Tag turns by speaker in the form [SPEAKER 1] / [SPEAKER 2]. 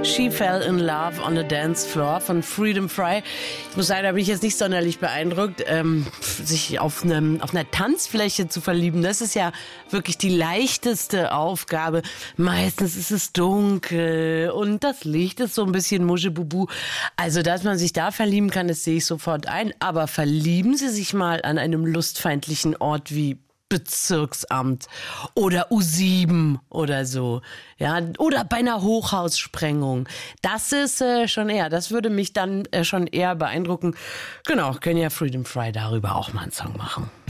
[SPEAKER 1] She Fell in Love on a Dance Floor von Freedom Fry. Ich muss sagen, da bin ich jetzt nicht sonderlich beeindruckt, sich auf einer Tanzfläche zu verlieben. Das ist ja wirklich die leichteste Aufgabe. Meistens ist es dunkel und das Licht ist so ein bisschen Muschebubu. Also, dass man sich da verlieben kann, das sehe ich sofort ein. Aber verlieben Sie sich mal an einem lustfeindlichen Ort wie Bezirksamt oder U7 oder so, ja, oder bei einer Hochhaussprengung. Das ist das würde mich dann schon eher beeindrucken. Genau, können ja Freedom Fry darüber auch mal einen Song machen.